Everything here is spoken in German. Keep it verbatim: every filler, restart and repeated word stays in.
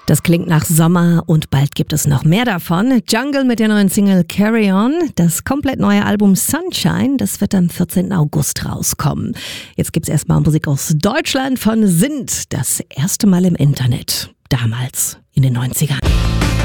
Das klingt nach Sommer und bald gibt es noch mehr davon. Jungle mit der neuen Single Carry On. Das komplett neue Album Sunshine, das wird am vierzehnten August rauskommen. Jetzt gibt's erstmal Musik aus Deutschland von Sind. Das erste Mal im Internet. Damals in den neunzigern.